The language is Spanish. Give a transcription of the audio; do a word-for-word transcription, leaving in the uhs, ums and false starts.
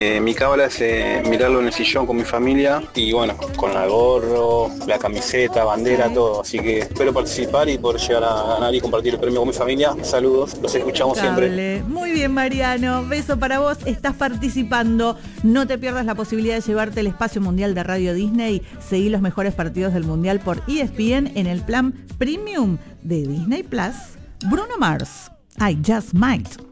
Eh, mi cábala es eh, mirarlo en el sillón con mi familia y bueno, con el gorro, la camiseta, bandera, sí. todo. Así que espero participar y poder llegar a ganar y compartir el premio con mi familia. Saludos, los escuchamos Cable. siempre. Muy bien, Mariano. Beso para vos. Estás participando. No te pierdas la posibilidad de llevarte el espacio mundial de Radio Disney. Seguí los mejores partidos del mundial por E S P N en el plan Premium de Disney Plus. Bruno Mars, I Just Might.